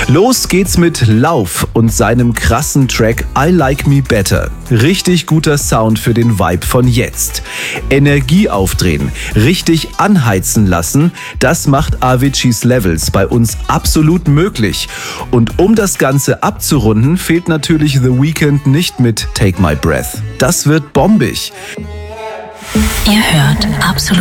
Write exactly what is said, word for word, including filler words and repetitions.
Los geht's mit Lauf und seinem krassen Track I Like Me Better. Richtig guter Sound für den Vibe von jetzt. Energie aufdrehen, richtig anheizen lassen, das macht Avicii's Levels bei uns absolut möglich. Und um das Ganze abzurunden, fehlt natürlich The Weeknd nicht mit Take My Breath. Das wird bombig. Ihr hört absolut